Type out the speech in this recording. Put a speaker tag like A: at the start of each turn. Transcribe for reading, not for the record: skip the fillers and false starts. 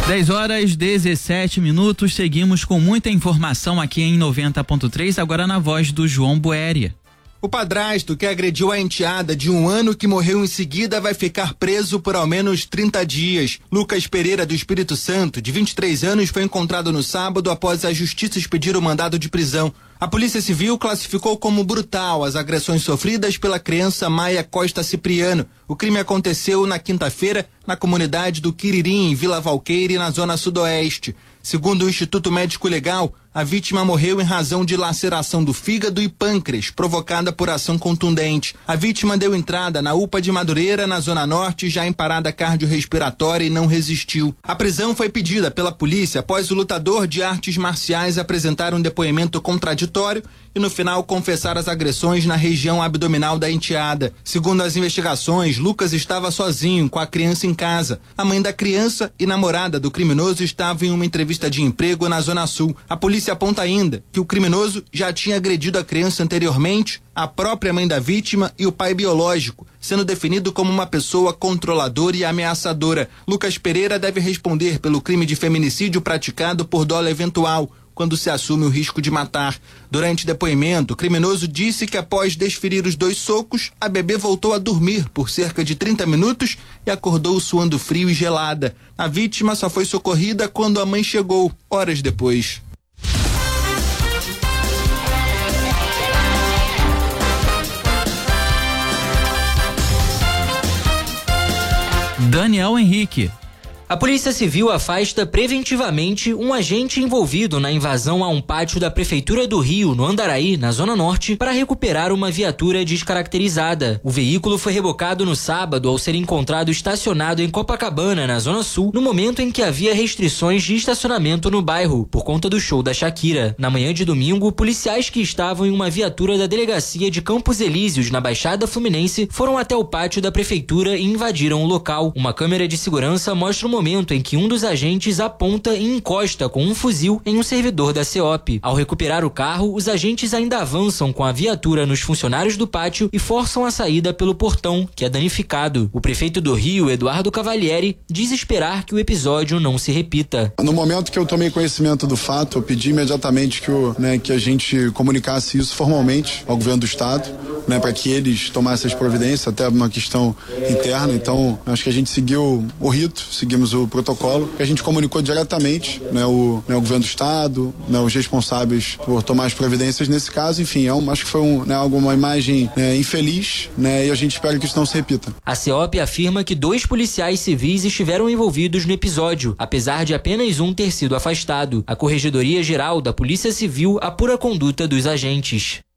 A: 10h17, seguimos com muita informação aqui em 90.3, agora na voz do João Boéria.
B: O padrasto que agrediu a enteada de 1 ano que morreu em seguida vai ficar preso por ao menos 30 dias. Lucas Pereira do Espírito Santo, de 23 anos, foi encontrado no sábado após a justiça expedir o mandado de prisão. A Polícia Civil classificou como brutal as agressões sofridas pela criança Maia Costa Cipriano. O crime aconteceu na quinta-feira na comunidade do Quiririm, em Vila Valqueire, na zona sudoeste. Segundo o Instituto Médico Legal, a vítima morreu em razão de laceração do fígado e pâncreas, provocada por ação contundente. A vítima deu entrada na UPA de Madureira, na Zona Norte, já em parada cardiorrespiratória e não resistiu. A prisão foi pedida pela polícia após o lutador de artes marciais apresentar um depoimento contraditório e no final confessar as agressões na região abdominal da enteada. Segundo as investigações, Lucas estava sozinho com a criança em casa. A mãe da criança e namorada do criminoso estavam em uma entrevista de emprego na Zona Sul. A polícia aponta ainda que o criminoso já tinha agredido a criança anteriormente, a própria mãe da vítima e o pai biológico, sendo definido como uma pessoa controladora e ameaçadora. Lucas Pereira deve responder pelo crime de feminicídio praticado por dolo eventual, quando se assume o risco de matar. Durante depoimento, o criminoso disse que após desferir os 2 socos, a bebê voltou a dormir por cerca de 30 minutos e acordou suando frio e gelada. A vítima só foi socorrida quando a mãe chegou, horas depois.
A: Daniel Henrique.
C: A Polícia Civil afasta preventivamente um agente envolvido na invasão a um pátio da Prefeitura do Rio, no Andaraí, na Zona Norte, para recuperar uma viatura descaracterizada. O veículo foi rebocado no sábado ao ser encontrado estacionado em Copacabana, na Zona Sul, no momento em que havia restrições de estacionamento no bairro, por conta do show da Shakira. Na manhã de domingo, policiais que estavam em uma viatura da Delegacia de Campos Elíseos, na Baixada Fluminense, foram até o pátio da Prefeitura e invadiram o local. Uma câmera de segurança mostra o momento em que um dos agentes aponta e encosta com um fuzil em um servidor da CEOP. Ao recuperar o carro, os agentes ainda avançam com a viatura nos funcionários do pátio e forçam a saída pelo portão, que é danificado. O prefeito do Rio, Eduardo Cavalieri, diz esperar que o episódio não se repita.
D: No momento que eu tomei conhecimento do fato, eu pedi imediatamente que a gente comunicasse isso formalmente ao governo do estado, para que eles tomassem as providências, até uma questão interna. Então, acho que a gente seguiu o rito, seguimos o protocolo, que a gente comunicou diretamente, o governo do estado, os responsáveis por tomar as providências nesse caso. Enfim, acho que foi uma imagem infeliz, e a gente espera que isso não se repita.
C: A CEOP afirma que 2 policiais civis estiveram envolvidos no episódio, apesar de apenas um ter sido afastado. A Corregedoria Geral da Polícia Civil apura a conduta dos agentes.